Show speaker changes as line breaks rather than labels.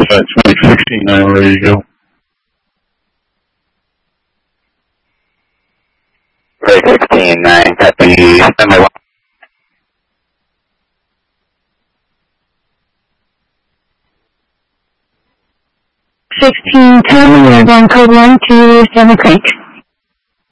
side, 16-9, ready to go.
Right, 16-9, copy, standby 1.
16-10, we are going code 1 to Stanley Creek.